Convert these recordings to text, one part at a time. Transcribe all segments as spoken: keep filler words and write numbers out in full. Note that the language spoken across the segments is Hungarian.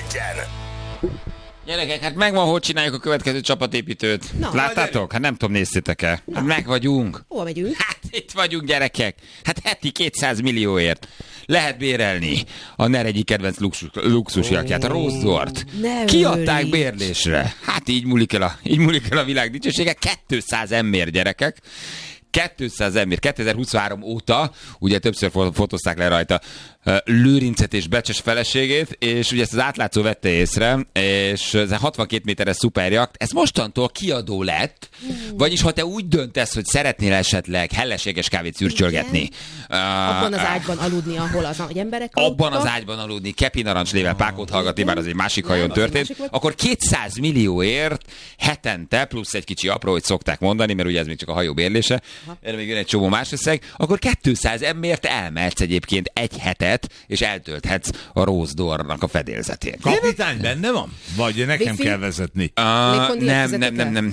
legyen! Gyerekek, hát megvan, hogy csináljuk a következő csapatépítőt. Na, láttátok? Hát nem tudom, néztétek-e. Hát meg vagyunk. Hova megyünk? Hát itt vagyunk, gyerekek. Hát heti kétszáz millióért lehet bérelni a NER egyik kedvenc luxus, luxusjakját, a Rose-Dort. Kiadták bérlésre. Hát így múlik el a, így múlik el a világ dicsősége. kétszáz emmér, gyerekek. kétszáz emmér. kétezer-huszonhárom óta, ugye többször fotózták le rajta Lőrincet és Becses feleségét, és ugye ezt az átlátszó vette észre, és ez a hatvankét méteres szuperjakt, ez mostantól kiadó lett, vagyis ha te úgy döntesz, hogy szeretnél esetleg hellességes kávét szürcsölgetni. Uh, abban az ágyban aludni, ahol az nagy emberek aludtak. Abban aludtak. az ágyban aludni, Kepi Narancslével pákót hallgatni, bár az egy másik hajón történt, akkor kétszáz millióért hetente, plusz egy kicsi apró, hogy szokták mondani, mert ugye ez még csak a hajó bérlése, erre még jön egy csomó más összeg, akkor kétszáz emmért elmehetsz egyébként egy hetet, és eltölthetsz a Rose-Dornak a fedélzetén. Kapitány benne van? Vagy nekem Wifi? kell vezetni? Uh, nem, nem, nem, nem.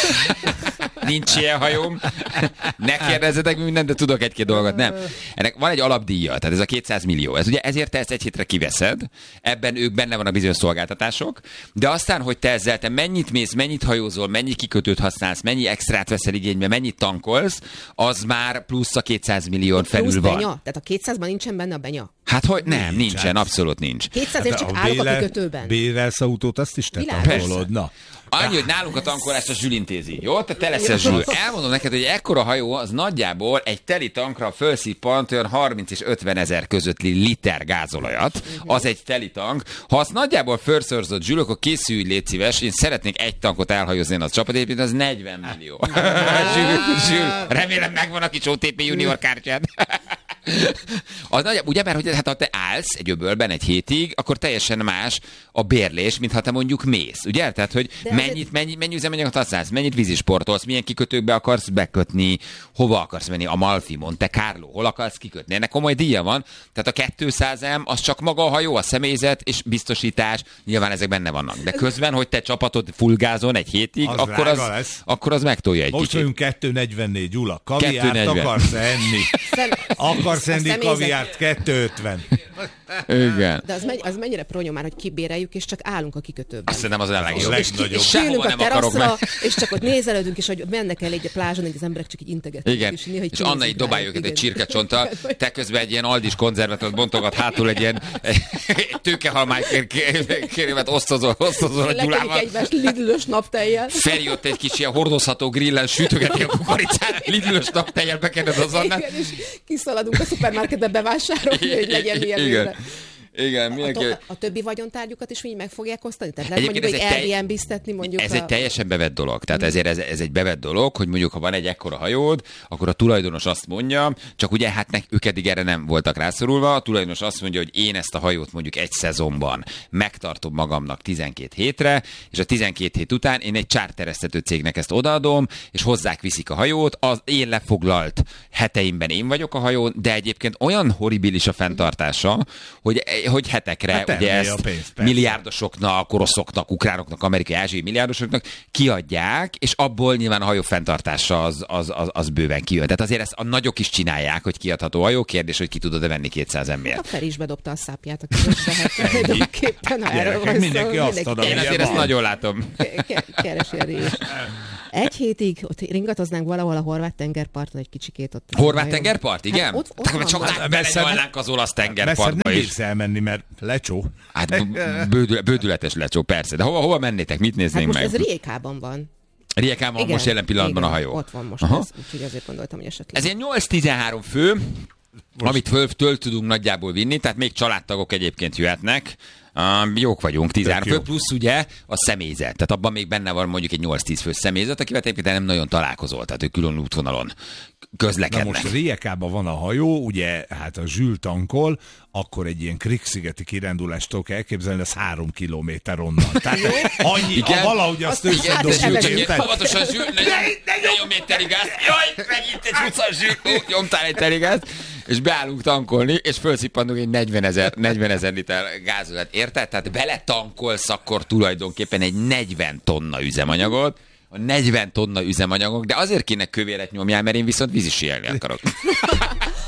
Nincs ilyen hajóm. Ne kérdezzetek mindent, de tudok egy-két dolgot. Nem. Ennek van egy alapdíja, tehát ez a kétszáz millió. Ez ugye ezért te ezt egy hétre kiveszed, ebben ők benne van a bizonyos szolgáltatások, de aztán, hogy te ezzel te mennyit mész, mennyit hajózol, mennyi kikötőt használsz, mennyi extrát veszel igénybe, mennyit tankolsz, az már plusz a kétszáz millión felül plusz van. Benya? Tehát a kétszázban nincsen benne a benya? Hát hogy nem, Nincs, nincsen, hát. abszolút nincs. kétszázért csak a állok a bérel- kikötőben. Bérelsz autót, azt is te Világos. tankolod. Na. Annyi, hogy nálunk a tankolást a Zsül intézi. Jó? Te te leszel Zsül. Elmondom neked, hogy ekkora hajó az nagyjából egy teli tankra felszippant olyan harminc és ötven ezer közötti liter gázolajat. Az egy teli tank. Ha azt nagyjából felszorzott Zsül, akkor készülj, légy szíves. Én szeretnék egy tankot elhajózni, az csapatépíteni, az negyven millió. Zsül, Zsül, remélem megvan a kis o té pé junior kártyád. Az nagy, ugye, mert hogy hát, ha te állsz egy öbölben egy hétig, akkor teljesen más a bérlés, mint ha te mondjuk mész, ugye? Tehát, hogy mennyit, mennyi, mennyi üzemanyagot használsz, mennyit vízisportolsz, milyen kikötőkbe akarsz bekötni, hova akarsz menni, Amalfi, Monte Carlo, hol akarsz kikötni. Ennek komoly díja van, tehát a kétszáz em az csak maga a hajó, a személyzet és biztosítás, nyilván ezek benne vannak. De közben, hogy te csapatod fullgázon egy hétig, Az akkor az, lesz. akkor az megtolja egy Most kicsit. vagyunk kettő negyvennégy, Gyula. Kaviárt kettő negyven. akarsz enni? Szem... Akarsz A enni személyzet- kaviárt kettő ötven. Igen. De az, megy, az mennyire pronyó már, hogy kibéreljük, és csak állunk a kikötőben. Azt szerintem az a legjobb. A és, ki, legnagyobb. és Sehova ülünk a nem akarok teraszra, és csak ott nézelődünk, és hogy mennek el egy a plázson, hogy az emberek csak így integetnek. Igen, és, néha így és Anna így kinézünk dobálja rájuk, őket egy igen. csirkecsonttal, te közben egy ilyen aldis konzervet bontogat hátul egy ilyen egy tőkehalmány kérőmet osztozol, osztozol a Lekedik Gyulával. egymást lidlös naptejjel. Feri ott egy kicsi ilyen hordozható grillen sütögeti a kukoricát, lidlös naptejjel bekened az Annát. Igen, és kiszaladunk a szupermarketbe bevásárolni, hogy legyen milyen Igen. bőre. Igen, A, mindenki... to- a többi vagyontárgyukat is így meg fogják osztani? Tehát lehet Egyébként mondjuk, ez hogy egy tej- Airbnb-ztetni mondjuk Ez a... egy teljesen bevett dolog. Tehát ezért ez, ez egy bevett dolog, hogy mondjuk, ha van egy ekkora hajód, akkor a tulajdonos azt mondja, csak ugye hát nek, ők eddig erre nem voltak rászorulva, a tulajdonos azt mondja, hogy én ezt a hajót mondjuk egy szezonban megtartom magamnak tizenkét hétre, és a tizenkét hét után én egy chartereztető cégnek ezt odaadom, és hozzák viszik a hajót, az én lefoglalt heteimben én vagyok a hajón, de egyébként olyan horribilis a fenntartása, hogy, hogy hetekre Hát ugye termeli a ezt pénzt, persze. milliárdosoknak, oroszoknak, ukránoknak, amerikai, ázsiai milliárdosoknak kiadják, és abból nyilván a hajó fenntartása az, az, az, az bőven kijön. Tehát azért ezt a nagyok is csinálják, hogy kiadható hajó. Kérdés, hogy ki tudod-e venni kétszáz emmért. A Feri is bedobta a szápját a közösre, hát tulajdonképpen ha erről van szó, mindenki azt ad, Én Ugye azért ezt van. nagyon látom. Keresi is. Egy hétig ott ringatoznánk valahol a horvát tengerparton egy kicsikét ott. Horvát tengerpart, igen? Hát ott, ott Hát, van csak már. át Messze belenyalnánk az olasz Messze tengerpartba nem is. bírsz elmenni, mert lecsó. Hát b- bődül, bődületes lecsó, persze. De hova, hova mennétek? Mit Hát néznénk most meg? ez Riekában van. Riekában Igen, most jelen pillanatban igen, a hajó. Ott van most Aha. ez, úgyhogy azért gondoltam, hogy esetleg. Ez ilyen nyolc-tizenhárom fő, most. amit föl, föl tudunk nagyjából vinni, tehát még családtagok egyébként jöhetnek. Um, jók vagyunk, tizenhárom fő, plusz ugye a személyzet. Tehát abban még benne van mondjuk egy nyolc-tíz fő személyzet, akivel egyébként nem nagyon találkozol, tehát ők külön útvonalon közlekednek. Na most Riekában van a hajó, ugye hát a Zsül tankol, akkor egy ilyen Krikszigeti kirándulástól kell elképzelni, az három kilométer onnan. Tehát annyi, Igen. a valahogy azt Azt Igen, de összedobjuk, Zsül, csak érted? óvatosan Zsül, ne, ne, ne nyomj egy terigázt. Jaj, megint egy húszas Zsül, ó, nyomtál egy terigázt, és beállunk tankolni, és fölszippantunk egy negyven ezer liter gázolajat. Érted? Tehát beletankolsz akkor tulajdonképpen egy negyven tonna üzemanyagot, a negyven tonna üzemanyagok, de azért kéne kövéret nyomjál, mert én viszont vízisélni akarok.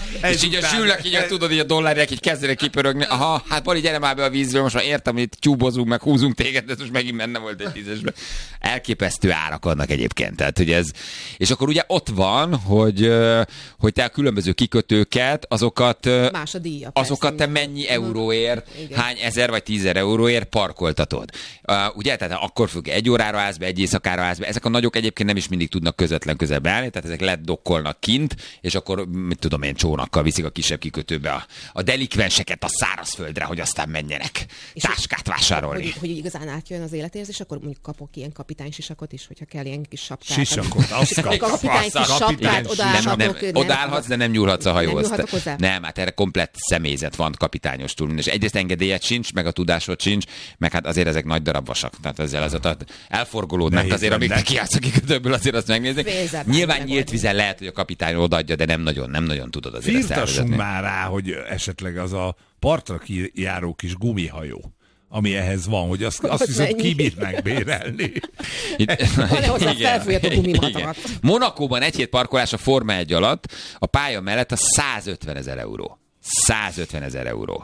És így a Zsülnek így, tudod, így a dollárják így kezdenek kipörögni. Aha, hát Bali, gyere már be a vízbe, most már értem, hogy itt tyúbozunk, meg húzunk téged, de most megint benne volt egy tízesbe. Elképesztő árak adnak egyébként. Tehát, hogy ez... És akkor ugye ott van, hogy, hogy te a különböző kikötőket, azokat, Más a díja, azokat te persze, mennyi euróért, hány ezer vagy tízezer euróért parkoltatod. Uh, ugye, tehát akkor függ, egy órára állsz be, egy éjszakára állsz be. Ezek a nagyok egyébként nem is mindig tudnak közvetlen közelbe állni, tehát ezek ledokkolnak kint, és akkor, mit tudom én, csónakkal viszik a kisebb kikötőbe a, a delikvenseket a szárazföldre, hogy aztán menjenek és táskát vásárolni. Hogy, hogy igazán átjön az életérzés, akkor mondjuk kapok ilyen kapitánysisakot is, hogyha kell ilyen kis sapkát. Sisakot, azt A kapitány kis sapkát odaállhatok. Odaállhatsz, de nem nyúlhatsz a hajóhoz. Nem nyúlhatok hozzá? Nem, hát erre komplett személyzet van kapitányostól. És egyrészt engedélyed sincs, meg a tudásod sincs, meg hát azért ezek nagy darab vasak. Tehát ezzel az a elforgolódnak Nehéz azért, amíg lenne. te kiállsz a kikötőből, azért azt megnézni. Fézzel Nyilván bármi nyílt megoldani. vízen lehet, hogy a kapitány odaadja, de nem nagyon, nem nagyon tudod azért ezt Firtassunk elvezetni. már rá, hogy esetleg az a partra kijáró kis gumihajó, ami ehhez van, hogy azt, azt Az viszont mennyi? kibírnák bérelni. Itt- Van-e hozzá Igen. felfújható gumimatakat? Igen. Monakóban egy hét parkolás a Forma egy alatt a pálya mellett a százötven ezer euró. százötven ezer euró.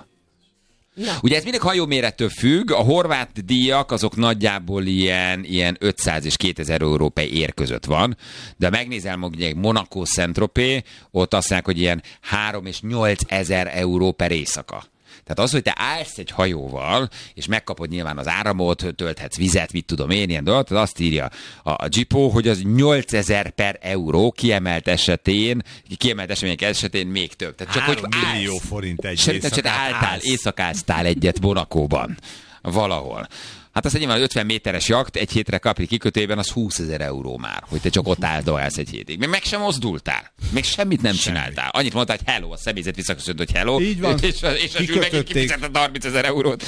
Na. Ugye ez mindig hajómérettől függ, a horvát díjak azok nagyjából ilyen, ilyen ötszáz és kétezer euró per ér között van, de ha megnézel mondjuk Monaco Saint-Tropez, ott azt mondják, hogy ilyen három és nyolc ezer euró per éjszaka. Tehát az, hogy te állsz egy hajóval, és megkapod nyilván az áramot, tölthetsz vizet, mit tudom én, ilyen dolgot, az azt írja a, a Gipó, hogy az nyolcezer per euró kiemelt esetén, kiemelt események esetén még több. Tehát csak hogy Három millió állsz. forint egy Szerintem csak éjszakát álltál, állsz. éjszakáztál egyet Monakóban. Valahol. Hát azt nyilván ötven méteres jakt egy hétre Capri kikötőjében az húszezer euró már, hogy te csak ott áldogálsz egy hétig. Még meg sem mozdultál. Még semmit nem Semmi. csináltál. Annyit mondtál, hogy hello, a személyzet visszaköszönt, hogy hello. Így van. És a, és a Zsül megint Kikötötték. kifizetett harmincezer eurót.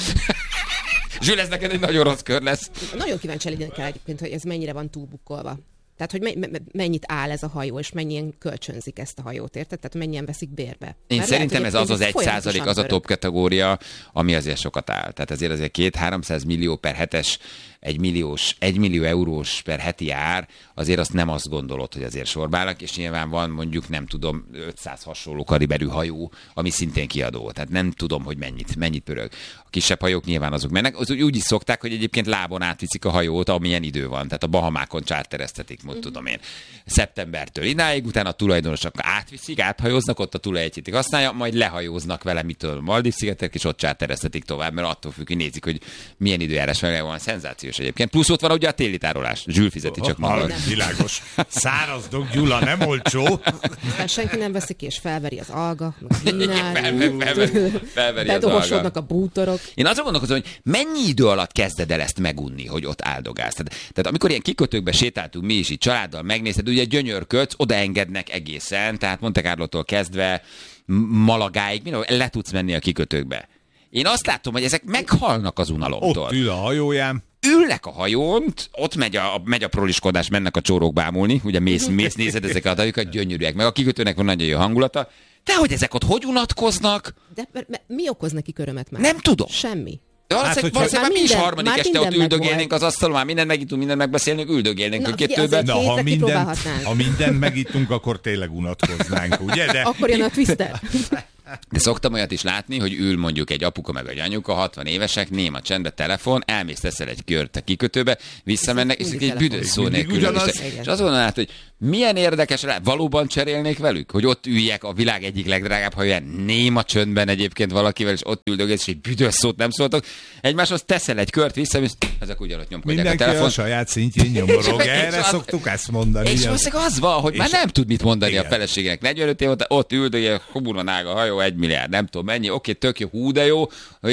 Zsül, ez neked egy nagyon rossz kör lesz. Nagyon kíváncsi lennék el egyébként, hogy ez mennyire van túlbukkolva. Tehát, hogy me- me- mennyit áll ez a hajó, és mennyien kölcsönzik ezt a hajót, érted? Tehát mennyien veszik bérbe. Én Mert szerintem lehet, ez hogy az az egy folyamatosan százalék, az a pörög. top kategória, ami azért sokat áll. Tehát azért azért két-háromszáz millió per hetes, egy milliós, egy millió eurós per heti ár, azért azt nem azt gondolod, hogy azért sorbálnak, és nyilván van mondjuk, nem tudom, ötszáz hasonló kaliberű hajó, ami szintén kiadó. Tehát nem tudom, hogy mennyit, mennyit pörög. A kisebb hajók nyilván azok mennek. Az úgy, úgy is szokták, hogy egyébként lábon átviszik a hajót, amilyen idő van. Tehát a Bahamákon csártereztetik, most tudom én. Szeptembertől idáig, utána a tulajdonosok átviszik, áthajóznak, ott a tulaj egy hétig használja, majd lehajóznak vele, mitől Maldív-szigetek, és ott csártereztetik tovább, mert attól függ, hogy nézik, hogy milyen időjárás van, szenzációs egyébként. Plusz ott van ugye a téli tárolás. Zsül fizeti csak maga. Ah, világos. Száraz dog, Gyula, nem olcsó. Aztán senki nem veszi ki, és felveri az alga, meg a Fel- fel- hínál, fel- felveri az bedobosodnak alga. a bútorok. Én azon gondolkozom, hogy mennyi idő alatt kezded el ezt megunni, hogy ott áldogálsz. Tehát, tehát amikor ilyen kikötőkbe sétáltunk mi is így családdal, megnézted, ugye gyönyörködsz, odaengednek egészen, tehát Monte Carlótól kezdve Malagáig, mindenhol le tudsz menni a kikötőkbe. Én azt látom, hogy ezek meghalnak az unalomtól. Ott ül a hajóján. Ülnek a hajón, ott megy a, megy a proliskodás, mennek a csórók bámulni, ugye mész, mész nézed ezeket a hajókat, gyönyörűek, meg a kikötőnek van nagyon jó hangulata. De hogy ezek ott hogy unatkoznak? De mert- mert mi okoz neki örömet már? Nem tudom. Semmi. Valószínűleg, hogyha- valószínűleg Már már mi is minden- harmadik már este ott minden üldögélnénk megvolt. az asztalon, már mindent megittunk, mindent megbeszélnénk, üldögélnénk Na, a figyelj, kettőben. azért- Na, ha Hétre mindent, kipróbálhatnánk. ha mindent megittunk, akkor tényleg unatkoznánk, ugye? De Akkor jön a twister. De szoktam olyat is látni, hogy ül mondjuk egy apuka meg egy anyuka, hatvan évesek, néma csendbe, telefon, elmész, teszel egy kört a kikötőbe, visszamennek, és Mindig egy telefon. büdös szó Mindig nélkül. ugyanaz. És, és azt gondolom, hát, hogy milyen érdekes, rá, valóban cserélnék velük, hogy ott üljek a világ egyik legdrágább hajóján, néma csöndben egyébként valakivel, és ott üldögélsz, és egy büdös szót nem szóltok. Egymáshoz teszel egy kört vissza, és ezek ugyanott nyomkodják a mindenki a telefon. saját szintjén nyomorog. És- Erre és- szoktuk ezt mondani. És ilyen. valószínűleg az van, hogy már És- nem tud mit mondani igen. a feleségének. negyvenöt év óta ott üldögél, hubunanág a hajó, egy milliárd, nem tudom mennyi, oké, tök jó, hú, de jó,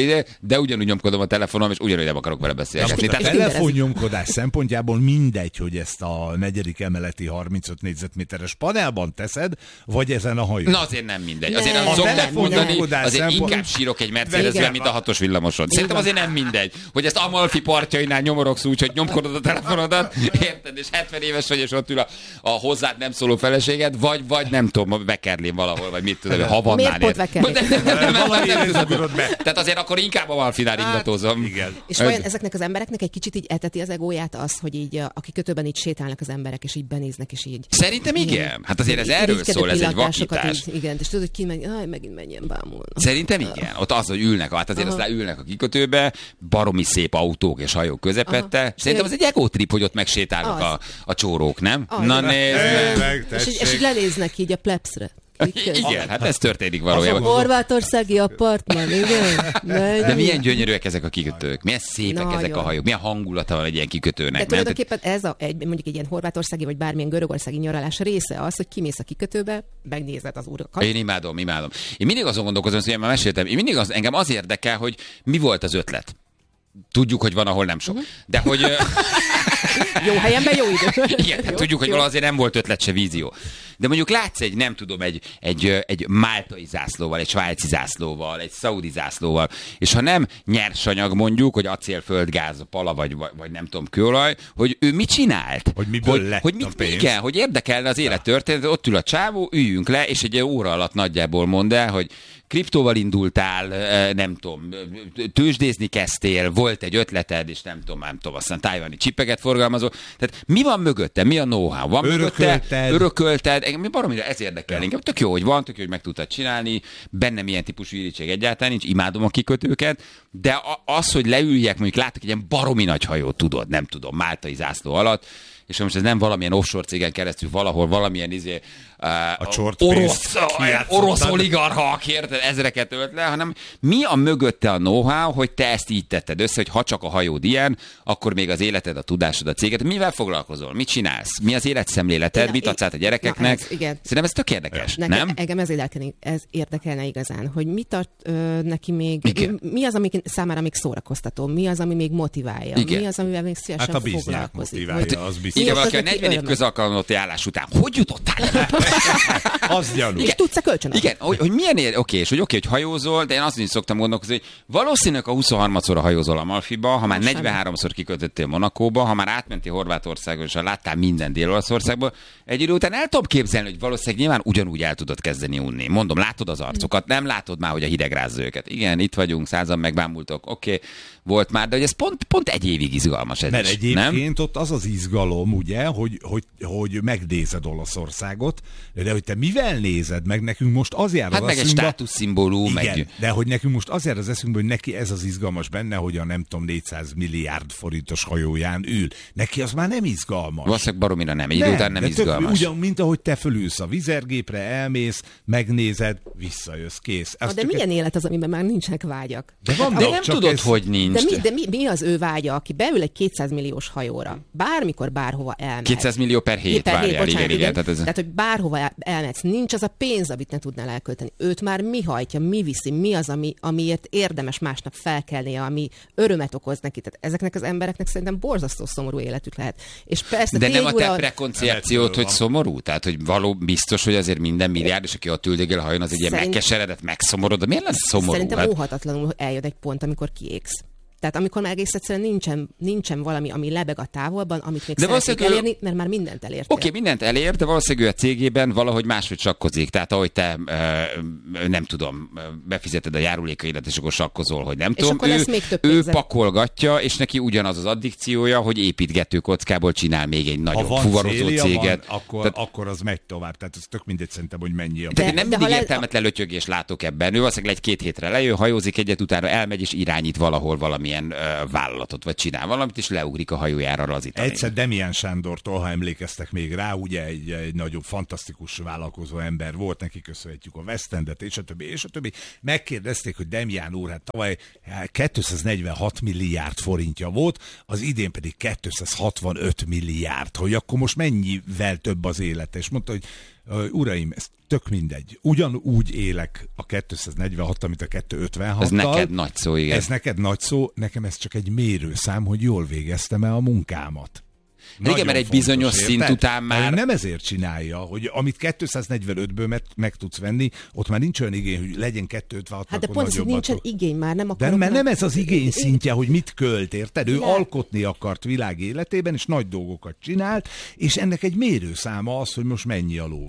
de ugyanúgy nyomkodom a telefonom, és ugyanúgy nem akarok vele Na, beszélgetni. most a Tehát- telefonnyomkodás szempontjából mindegy, hogy ezt a negyedik emeleti harmincöt négyzetméteres panelban teszed, vagy ezen a hajón. Na azért nem mindegy. Nem, Azért nem, azt szokták nem, mondani, nem. azért Szempont- inkább sírok egy Mercedesben, Igen. mint a hatos villamoson. Szerintem azért nem mindegy, hogy ezt Amalfi partjainál nyomorogsz úgy, hogy nyomkodod a telefonodat, érted, és hetven éves vagy, és ott ül a, a hozzád nem szóló feleséged, vagy, vagy nem tudom, a Bekerlén valahol, vagy mit tudom, Havannán. Miért pont Bekerlén? De- de- de- de- de- Valamiért nem tudod. ugrott be. Tehát azért akkor inkább a Malfinál ingatózom. Igen. És vajon ezeknek az embereknek egy kicsit így eteti az egóját az, hogy így a a kikötőben így sétálnak az emberek, és így benéznek, és így. Szerintem igen. igen. Hát azért ez erről szól, ez egy vakítás. Így, igen, és tudod, hogy ki meg, aj, megint menjen bámulni. Szerintem igen. Ott az, hogy ülnek, hát azért azt ülnek a kikötőbe, baromi szép autók és hajók közepette. Aha. Szerintem az egy egotrip, hogy ott megsétálnak a, a csórók, nem? Az. Na nézd meg. És, és így lenéznek így a plebszre. Igen, hát ez történik valójában. A horvátországi apartman, igen. De milyen gyönyörűek ezek a kikötők, milyen szépek Na, ezek jó. a hajók, milyen hangulata van egy ilyen kikötőnek. De tulajdonképpen ez a, egy, mondjuk egy ilyen horvátországi vagy bármilyen görögországi nyaralás része az, hogy kimész a kikötőbe, megnézed az urakat. Én imádom, imádom. Én mindig azon gondolkozom, hogy már meséltem, én mindig az, engem az érdekel, hogy mi volt az ötlet. Tudjuk, hogy van, ahol nem sok. Uh-huh. De hogy... jó helyenben jó idő. Igen, hát tudjuk, hogy valahogy azért nem volt ötlet se vízió. De mondjuk látsz egy, nem tudom, egy, egy, egy máltai zászlóval, egy svájci zászlóval, egy szaudi zászlóval, és ha nem nyersanyag mondjuk, hogy acél, földgáz, pala, vagy, vagy, vagy nem tudom, kőolaj, hogy ő mit csinált? Hogy miből hogy, lett hogy mit, igen, hogy érdekelne az élettörténet, ott ül a csávó, üljünk le, és egy óra alatt nagyjából mond el, hogy kriptóval indultál, nem tudom, tőzsdézni kezdtél, volt egy ötleted, és nem tudom, nem tudom, aztán tájvani csipeket forgalmazol. Tehát mi van mögötte? Mi a know-how? Van mögötte? Örökölted? Engem mi baromira ez érdekel. Engem tök jó, hogy van, tök jó, hogy meg tudtad csinálni, bennem ilyen típusú irítség egyáltalán nincs, imádom a kikötőket, de az, hogy leüljek, mondjuk látok egy ilyen baromi nagy hajót, tudod, nem tudom, máltai zászló alatt, és most ez nem valamilyen offshore cégen keresztül valahol valamilyen izé, uh, orosz, orosz oligarcha, érted, ezreket ölt le, hanem mi a mögötte a know-how, hogy te ezt így tetted össze, hogy ha csak a hajód ilyen, akkor még az életed, a tudásod, a céged, mivel foglalkozol, mit csinálsz, mi az életszemléleted, mit adsz át a gyerekeknek. Ez, Szerintem ez tök érdekes, nekem, nem? Engem ez érdekelne, ez érdekelne igazán, hogy mit tart ö, neki még, igen. mi az, ami számára még szórakoztató, mi az, ami még motiválja, igen. mi az, amivel még szívesen hát a foglalkozik. Motiválja, az biztos. Igen, valaki a negyven év közalkalmazotti állás után, hogy jutottál? Az gyanús. És tudsz-e kölcsönadni? Igen, hogy, hogy milyen ér, oké, és hogy oké, hogy hajózol, de én azt is szoktam gondolkozni, hogy valószínűleg a huszonharmadszor hajózol Amalfiba, ha már negyvenháromszor kikötöttél Monakóba, ha már átmentél Horvátországba, és ha láttál minden Dél-Olaszországból, egy idő után el tudom képzelni, hogy valószínűleg nyilván ugyanúgy el tudod kezdeni unni. Mondom, látod az arcokat, nem látod már, hogy a hideg rázza őket. Igen, itt vagyunk, százan megbámultok, oké, volt már, de hogy ez pont, pont egy évig izgalmas ez Mert is, egyébként nem? ott az az izgalom, ugye, hogy, hogy, hogy megnézed Olaszországot, de hogy te mivel nézed meg, nekünk most az jár hát az meg eszünkbe, egy státuszszimbólum, igen, meg... de hogy nekünk most az jár az eszünkbe, hogy neki ez az izgalmas benne, hogy a nem tudom, négyszáz milliárd forintos hajóján ül. Neki az már nem izgalmas. Valószínűleg baromira nem, egy idő után nem izgalmas. Ugyan, mint ahogy te fölülsz a vizergépre, elmész, megnézed, visszajössz, kész. Na, de milyen egy... élet az, amiben már nincsenek vágyak? De, van, de nem tudod, ez... hogy nincs. De, mi, de mi, mi az ő vágya, aki beül egy kétszáz milliós hajóra, bármikor, bárhova elmegy. kétszáz millió per hét, per várjál, hét, bocsánat, igen, igen. Tehát, ez... tehát, hogy bárhova elmehetsz, nincs az a pénz, amit ne tudnál elkölteni. Őt már mi hajtja, mi viszi, mi az, ami, amiért érdemes másnap felkelnie, ami örömet okoz neki. Tehát ezeknek az embereknek szerintem borzasztó szomorú életük lehet. És persze, de nem a te ura... prekoncepciót, hogy szomorú? Tehát, hogy való biztos, hogy azért minden milliárd, és aki ott üldögél a hajón, az egy ilyen Szerint... megkeseredett, megszomorod. De miért lesz szomorú? Szerintem hát... óhatatlanul eljön egy pont, amikor kiégsz. Tehát amikor már egész egyszerűen nincsen, nincsen valami, ami lebeg a távolban, amit még de szeretnék elérni, ő... mert már mindent elértél. Oké, okay, mindent elér, de valószínűleg ő a cégében valahogy máshogy sakkozik. Tehát ahogy te, nem tudom, befizeted a járulékaidat, és akkor sakkozol, hogy nem és tudom. Akkor ő, ő pakolgatja, és neki ugyanaz az addikciója, hogy építgető kockából csinál még egy nagyobb fuvarozó céget. Van, akkor, tehát... akkor az megy tovább. Tehát ez tök mindegy szerintem, hogy mennyi a... De, de nem de mindig értelmetlen le... lötyögést látok ebben. Ő valószínűleg egy-két hétre lejön, hajózik egyet, utána elmegy és irányít valahol valamilyen uh, vállalatot, vagy csinál valamit, és leugrik a hajójára lazítani. Egyszer Demián Sándortól, ha emlékeztek még rá, ugye egy, egy nagyobb, fantasztikus vállalkozó ember volt, neki köszönhetjük a West Endet, és a többi, és a többi. Megkérdezték, hogy Demián úr, hát tavaly kétszáznegyvenhat milliárd forintja volt, az idén pedig kétszázhatvanöt milliárd, hogy akkor most mennyivel több az élete, és mondta, hogy uraim, ez tök mindegy. Ugyanúgy élek a kétszáznegyvenhat, amit a kétszázötvenhattal. Ez neked nagy szó, igen. Ez neked nagy szó, nekem ez csak egy mérőszám, hogy jól végeztem el a munkámat. Igen, mert egy bizonyos érted? szint után már... Nem ezért csinálja, hogy amit kétszáznegyvenötből meg, meg tudsz venni, ott már nincs olyan igény, hogy legyen kétszázötvenhat. Hát de pont ez, hogy nincsen igény már, nem akarok... De mert nem ez az igény szintje, hogy mit költ, érted? Ő alkotni akart világ életében, és nagy dolgokat csinált, és ennek egy mérőszáma az, hogy most mennyi a lóvém.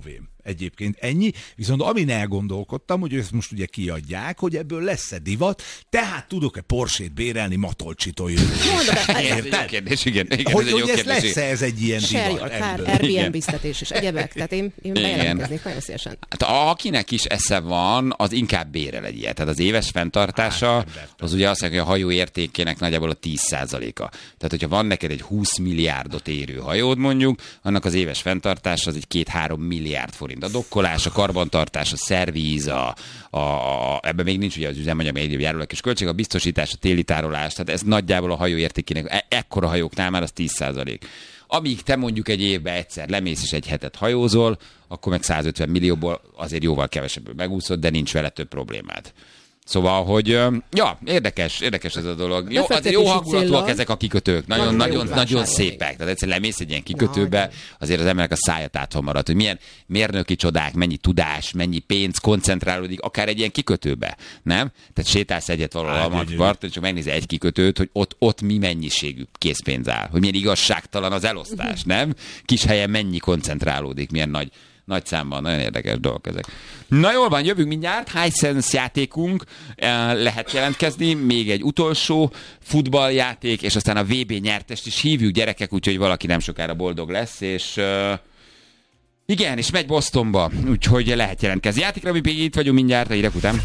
egyébként ennyi, viszont amin elgondolkodtam, hogy ezt most ugye kiadják, hogy ebből lesz-e divat, tehát tudok-e Porsét bérelni Matolcsitól jövő. Érted? Kérdés, igen, igen, hogy, ez egy hogy jó ez lesz-e ez egy ilyen Share divat? your car, ebből? Airbnb-ztetés és egyebek, tehát én, én bejelentkeznék nagyon szívesen. Hát akinek is esze van, az inkább bérel egy ilyet. Tehát az éves fenntartása, az ugye azt mondja, hogy a hajó értékének nagyjából a tíz százaléka. Tehát, hogyha van neked egy húsz milliárdot érő hajód mondjuk, annak az éves fenntartása az egy két-három milliárd forint. A dokkolás, a karbantartás, a szervíz, a, a, a, ebben még nincs ugye az üzemanyag, egyéb járulékos költség, a biztosítás, a téli tárolás, tehát ez nagyjából a hajó értékének, e- ekkora hajóknál már az tíz százalék. Amíg te mondjuk egy évben egyszer lemész és egy hetet hajózol, akkor meg százötven millióból azért jóval kevesebből megúszod, de nincs vele több problémád. Szóval, hogy ja, érdekes, érdekes ez a dolog. Jó, azért jó hangulatúak ezek a kikötők, nagyon, nagyon, nagyon szépek. Tehát egyszer lemész egy ilyen kikötőbe, azért az embernek a szája tátva marad, hogy milyen mérnöki csodák, mennyi tudás, mennyi pénz koncentrálódik, akár egy ilyen kikötőbe, nem? Tehát sétálsz egyet valahol a parton, csak megnézel egy kikötőt, hogy ott, ott mi mennyiségű készpénz áll, hogy milyen igazságtalan az elosztás, nem? Kis helyen mennyi koncentrálódik, milyen nagy Nagy számban, nagyon érdekes dolgok ezek. Na jól van, jövünk mindjárt. Hisense játékunk, lehet jelentkezni, még egy utolsó futballjáték, és aztán a vé bé nyertest is hívjuk, gyerekek, úgyhogy valaki nem sokára boldog lesz, és uh, igen, és megy Bostonba, úgyhogy lehet jelentkezni. Játékra mi még itt vagyunk mindjárt, a hírek után.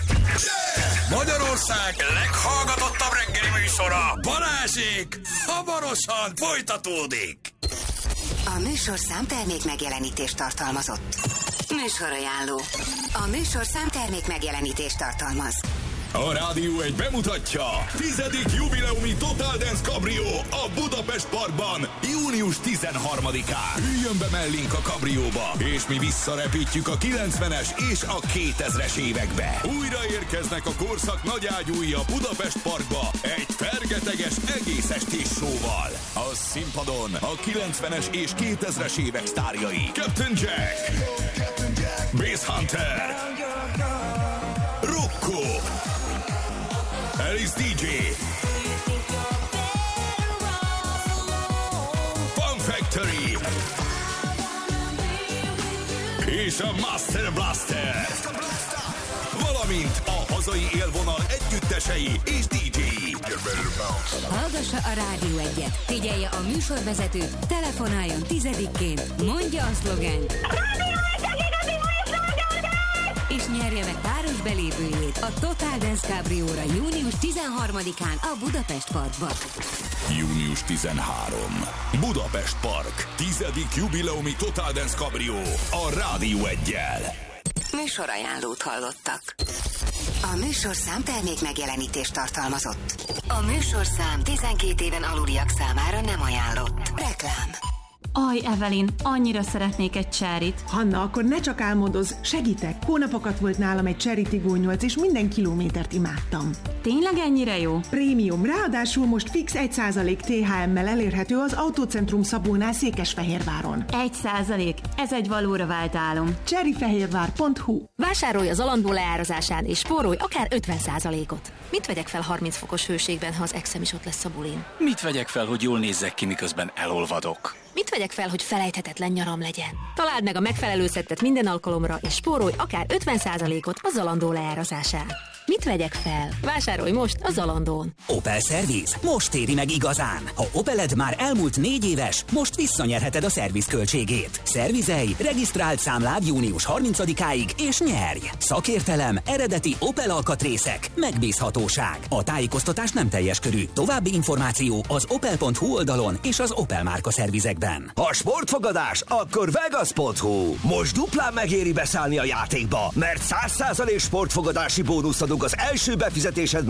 Magyarország leghallgatottabb reggeli műsora, Balázsék, hamarosan folytatódik. A műsorszám termék megjelenítést tartalmazott. Műsorajánló. A műsorszám termék megjelenítést tartalmaz. A Rádió egy bemutatja tizedik jubileumi Total Dance Cabrio a Budapest Parkban június tizenharmadikán. Üljön be mellénk a kabrióba, és mi visszarepítjük a kilencvenes és a kétezres évekbe. Újra érkeznek a korszak nagyágyúi a Budapest Parkba egy fergeteges egész estés showval. A színpadon a kilencvenes és kétezres évek sztárjai Captain Jack, Bass Hunter, Rocco, Alice dé dzsé, Fun Factory és a Master Blaster, valamint a hazai élvonal együttesei és dé dzséi. Hallgassa a Rádió egyet, figyelje a műsorvezetőt, telefonáljon tizedikként, mondja a szlogent, és nyerje meg páros belépőjét a Total Dance Cabrióra június tizenharmadikán a Budapest Parkban. június tizenharmadika. Budapest Park. Tizedik jubileumi Total Dance Cabrio a Rádió egyel. Műsorajánlót hallottak. A műsorszám termék megjelenítést tartalmazott. A műsorszám tizenkét éven aluliak számára nem ajánlott. Reklám. Aj, Evelyn, annyira szeretnék egy cserit. Hanna, akkor ne csak álmodozz, segítek. Hónapokat volt nálam egy Cherry Tiggo nyolc, és minden kilométert imádtam. Tényleg ennyire jó? Prémium, ráadásul most fix egy százalék té há emmel elérhető az Autócentrum Szabónál Székesfehérváron. Egy százalék, ez egy valóra vált álom. cherryfehérvár pont hu. Vásárolj az Zalando leározásán, és spórolj akár ötven százalékot. Mit vegyek fel harminc fokos hőségben, ha az exem is ott lesz a bulin? Mit vegyek fel, hogy jól nézzek ki, miközben elolvadok? Mit vegyek fel, hogy felejthetetlen nyaram legyen? Találd meg a megfelelő szettet minden alkalomra, és spórolj akár ötven százalékot a Zalando leárazásán. Mit vegyek fel? Vásárolj most a Zalandón. Opel Service most éri meg igazán. Ha Opeled már elmúlt négy éves, most visszanyerheted a szerviz költségét. Szervizelj, regisztrált számlád június harmincadikáig, és nyerj! Szakértelem, eredeti Opel alkatrészek, megbízhatóság. A tájékoztatás nem teljes körű. További információ az opel pont hu oldalon és az Opel márka szervizekben. Ha sportfogadás, akkor vegas pont hu. Most duplán megéri beszállni a játékba, mert száz százalék sportfogadási bónuszt adunk az első befizetésed